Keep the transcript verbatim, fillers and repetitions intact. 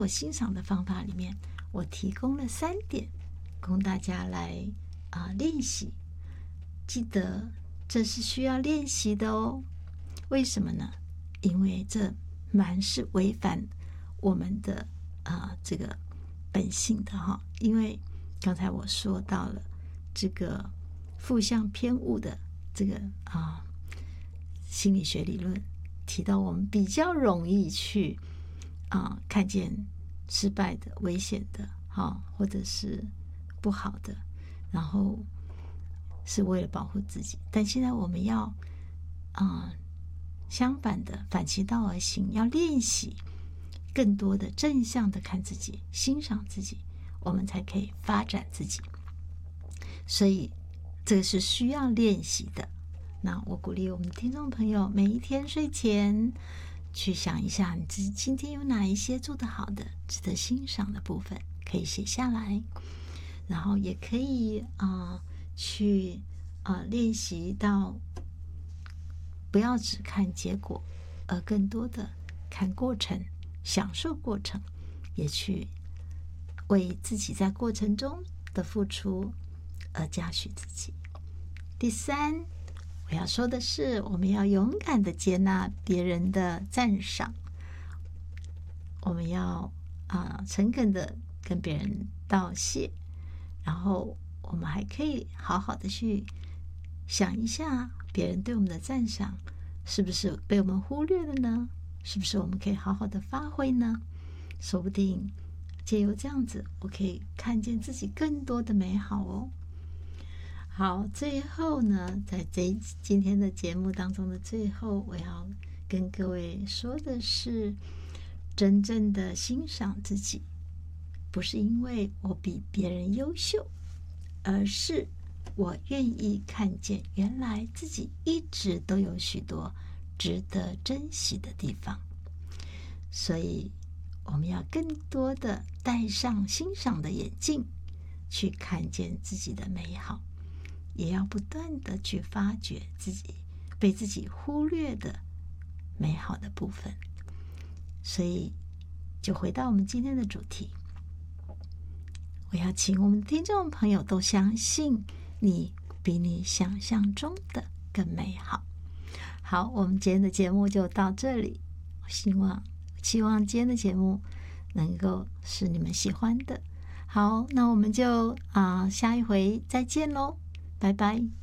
我欣赏的方法里面，我提供了三点供大家来啊、呃、练习。记得这是需要练习的哦。为什么呢？因为这蛮是违反我们的啊、呃、这个本性的哈。因为刚才我说到了这个负向偏误的这个啊、呃、心理学理论，提到我们比较容易去啊、呃、看见失败的、危险的，哈，或者是不好的，然后是为了保护自己。但现在我们要啊、呃、相反的，反其道而行，要练习更多的正向的看自己，欣赏自己，我们才可以发展自己。所以这个是需要练习的。那我鼓励我们的听众朋友，每一天睡前去想一下，你自己今天有哪一些做得好的、值得欣赏的部分，可以写下来，然后也可以啊、呃、去啊、呃、练习到不要只看结果，而更多的看过程，享受过程，也去为自己在过程中的付出而嘉许自己。第三，我要说的是，我们要勇敢的接纳别人的赞赏，我们要啊、呃、诚恳的跟别人道谢，然后我们还可以好好的去想一下，别人对我们的赞赏是不是被我们忽略了呢？是不是我们可以好好的发挥呢？说不定借由这样子，我可以看见自己更多的美好哦。好，最后呢，在这今天的节目当中的最后，我要跟各位说的是，真正的欣赏自己，不是因为我比别人优秀，而是我愿意看见原来自己一直都有许多值得珍惜的地方。所以我们要更多的戴上欣赏的眼镜，去看见自己的美好，也要不断的去发掘自己被自己忽略的美好的部分。所以就回到我们今天的主题，我要请我们的听众朋友都相信你比你想象中的更美好。好，我们今天的节目就到这里，希望希望今天的节目能够是你们喜欢的。好，那我们就啊、呃、下一回再见喽，拜拜。